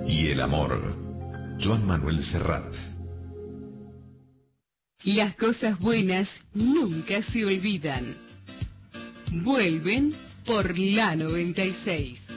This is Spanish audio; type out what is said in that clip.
y el amor. Joan Manuel Serrat. Las cosas buenas nunca se olvidan. Vuelven por la 96.